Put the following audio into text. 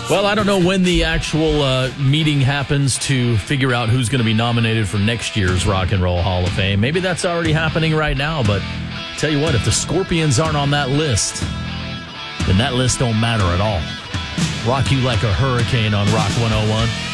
Well, I don't know when the actual meeting happens to figure out who's going to be nominated for next year's Rock and Roll Hall of Fame. Maybe that's already happening right now, but tell you what, if the Scorpions aren't on that list, then that list don't matter at all. Rock You Like a Hurricane on Rock 101.